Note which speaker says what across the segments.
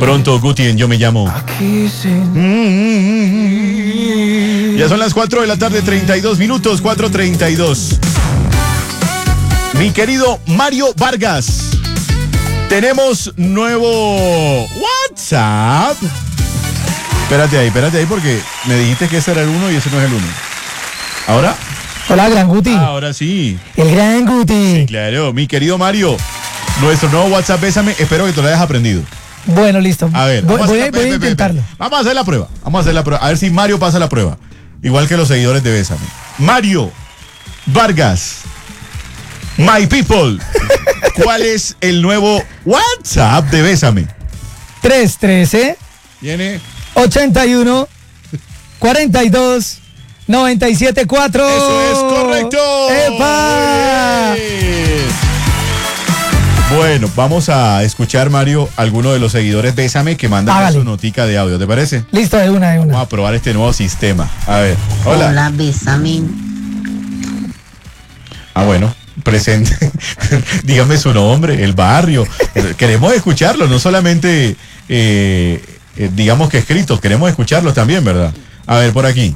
Speaker 1: Pronto, Guti, en Yo Me Llamo. Ya son las 4 de la tarde, 32 minutos, 4:32. Mi querido Mario Vargas, tenemos nuevo WhatsApp. Espérate ahí porque me dijiste que ese era el 1 y ese no es el 1. ¿Ahora?
Speaker 2: Hola, Gran Guti.
Speaker 1: Ahora sí.
Speaker 2: El Gran Guti.
Speaker 1: Sí, claro, mi querido Mario, nuestro nuevo WhatsApp, bésame, espero que te lo hayas aprendido.
Speaker 2: Bueno, listo.
Speaker 1: A ver,
Speaker 2: voy a intentarlo.
Speaker 1: Vamos a hacer la prueba. A ver si Mario pasa la prueba. Igual que los seguidores de Bésame. Mario Vargas, my people, ¿cuál es el nuevo WhatsApp de Bésame?
Speaker 2: 313
Speaker 1: Viene
Speaker 2: 81 42 97 4.
Speaker 1: Eso es correcto.
Speaker 2: ¡Epa!
Speaker 1: Bueno, vamos a escuchar, Mario, alguno de los seguidores Bésame que mandan su notica de audio, ¿te parece?
Speaker 2: Listo, de una.
Speaker 1: Vamos a probar este nuevo sistema. A ver, hola.
Speaker 3: Hola, Bésame.
Speaker 1: Bueno, presente. Dígame su nombre, el barrio. Queremos escucharlo, no solamente, digamos que escrito, queremos escucharlo también, ¿verdad? A ver, por aquí.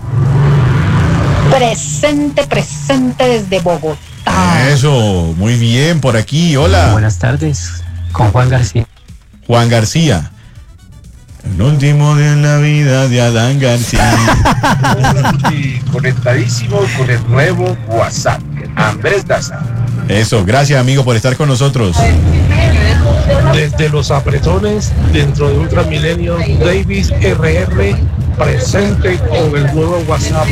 Speaker 4: Presente desde Bogotá.
Speaker 1: Eso, muy bien, por aquí, hola.
Speaker 5: Buenas tardes, con Juan García.
Speaker 1: Juan García. El último de la vida de Adán García.
Speaker 6: Y conectadísimo con el nuevo WhatsApp, Andrés Daza.
Speaker 1: Eso, gracias amigo por estar con nosotros.
Speaker 7: Desde los apretones, dentro de Ultramilenio, Davis RR, presente con el nuevo WhatsApp.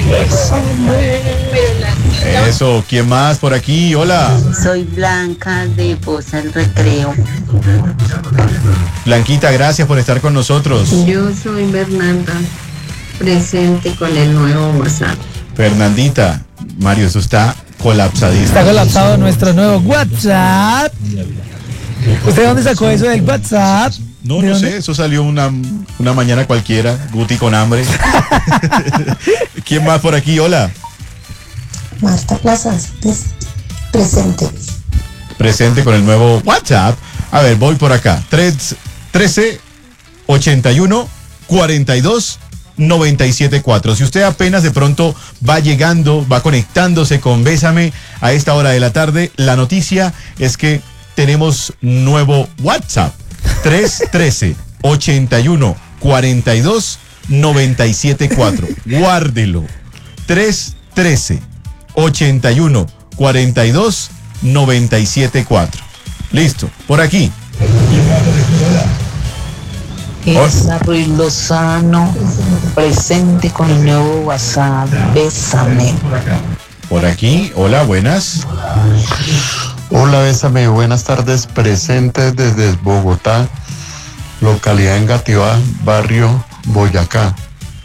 Speaker 1: Eso, ¿quién más por aquí? Hola.
Speaker 3: Soy Blanca de Poza el Recreo.
Speaker 1: Blanquita, gracias por estar con nosotros.
Speaker 3: Yo soy Bernarda, presente con el nuevo WhatsApp.
Speaker 1: Fernandita, Mario, eso está colapsadísimo.
Speaker 2: Está colapsado nuestro nuevo WhatsApp. ¿Usted dónde sacó eso del WhatsApp?
Speaker 1: No sé, eso salió una mañana cualquiera, Guti con hambre. ¿Quién más por aquí? Hola.
Speaker 8: Marta Plazas, presente.
Speaker 1: Presente con el nuevo WhatsApp. A ver, voy por acá. 13 81 42 97 4. Si usted apenas de pronto va llegando, va conectándose con Bésame a esta hora de la tarde, la noticia es que tenemos nuevo WhatsApp. 313 81 42 97 4. Guárdelo. 313 81 42 97 4. Listo, por aquí.
Speaker 9: Esa Ruiz Lozano, presente con el nuevo WhatsApp, Bésame.
Speaker 1: Por aquí, hola, buenas.
Speaker 10: Hola, Bésame, buenas tardes, presente desde Bogotá, localidad Engativá, barrio Boyacá.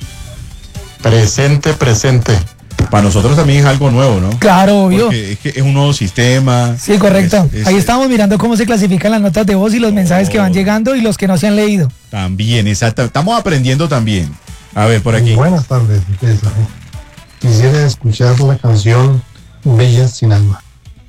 Speaker 10: Presente.
Speaker 1: Para nosotros también es algo nuevo, ¿no?
Speaker 2: Claro, obvio.
Speaker 1: Porque es que es un nuevo sistema.
Speaker 2: Sí, correcto. Ahí estamos mirando cómo se clasifican las notas de voz y los mensajes que van llegando y los que no se han leído.
Speaker 1: También, exacto. Estamos aprendiendo también. A ver, por aquí.
Speaker 11: Buenas tardes, Bésame. Quisiera escuchar la canción Bellas sin alma.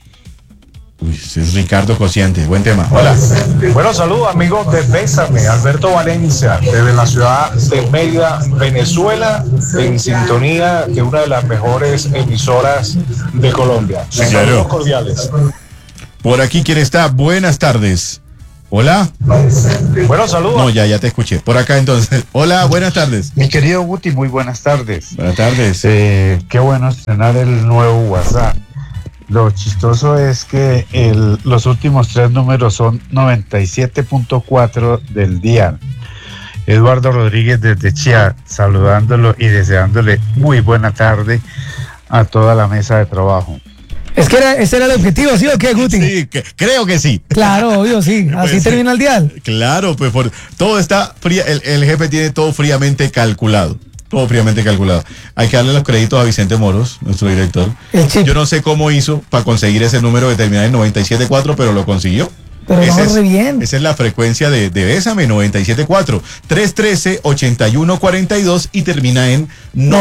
Speaker 1: Uy, es Ricardo Cociente, buen tema. Hola.
Speaker 6: Bueno, saludos amigos de Bésame, Alberto Valencia, desde la ciudad de Mérida, Venezuela, en sintonía de una de las mejores emisoras de Colombia.
Speaker 1: Sí, claro.
Speaker 6: Saludos cordiales.
Speaker 1: Por aquí, ¿quién está? Buenas tardes. Hola.
Speaker 6: Bueno, saludos.
Speaker 1: No, ya te escuché. Por acá entonces. Hola, buenas tardes.
Speaker 10: Mi querido Guti, muy buenas tardes.
Speaker 1: Buenas tardes.
Speaker 10: Qué bueno estrenar el nuevo WhatsApp. Lo chistoso es que los últimos 3 números son 97.4 del día. Eduardo Rodríguez desde Chía, saludándolo y deseándole muy buena tarde a toda la mesa de trabajo.
Speaker 2: Es que ese era el objetivo, ¿sí o qué, Guti?
Speaker 1: Sí, creo que sí.
Speaker 2: Claro, obvio, sí. Así
Speaker 1: Pues,
Speaker 2: termina el dial.
Speaker 1: Claro, pues todo está fría, el jefe tiene todo fríamente calculado. Todo fríamente calculado. Hay que darle los créditos a Vicente Moros, nuestro director. Yo no sé cómo hizo para conseguir ese número de terminar en 97.4, pero lo consiguió.
Speaker 2: Pero vamos re bien.
Speaker 1: Esa es la frecuencia de Bésame, 97.4. 313-8142 y termina en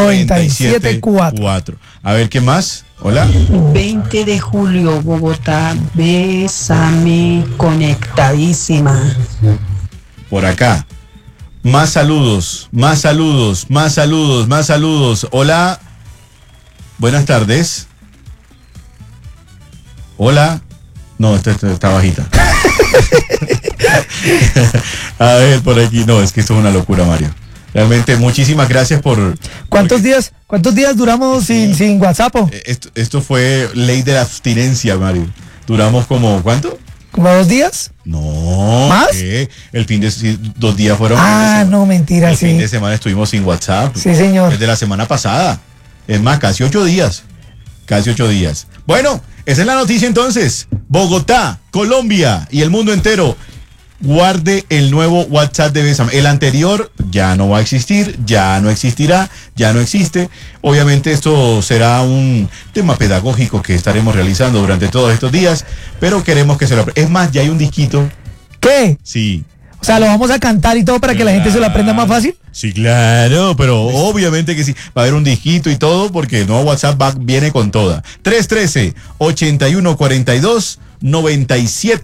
Speaker 1: 97.4. A ver, ¿qué más? Hola.
Speaker 9: 20 de julio, Bogotá, Bésame, conectadísima.
Speaker 1: Por acá. Más saludos, más saludos, más saludos, más saludos. Hola. Buenas tardes. Hola. No, esta está bajita. A ver, por aquí. No, es que esto es una locura, Mario. Realmente, muchísimas gracias por...
Speaker 2: ¿Cuántos días duramos sin WhatsApp?
Speaker 1: Esto fue ley de la abstinencia, Mario. Duramos como, ¿cuánto?
Speaker 2: ¿Como 2 días?
Speaker 1: No.
Speaker 2: ¿Más?
Speaker 1: ¿Qué? El fin de 2 días fueron.
Speaker 2: No, mentira,
Speaker 1: el
Speaker 2: sí.
Speaker 1: fin de semana estuvimos sin WhatsApp.
Speaker 2: Sí, señor.
Speaker 1: Desde la semana pasada. Es más, casi 8 días. Casi 8 días. Bueno, esa es la noticia entonces. Bogotá, Colombia y el mundo entero. Guarde el nuevo WhatsApp de Bésame. El anterior ya no va a existir, ya no existirá, ya no existe. Obviamente esto será un tema pedagógico que estaremos realizando durante todos estos días, pero queremos que se lo... Es más, ya hay un disquito.
Speaker 2: ¿Qué?
Speaker 1: Sí.
Speaker 2: O sea, lo vamos a cantar y todo para que la gente se lo aprenda más fácil.
Speaker 1: Sí, claro, pero obviamente que sí. Va a haber un disquito y todo porque el nuevo WhatsApp viene con toda. 313-8142-97.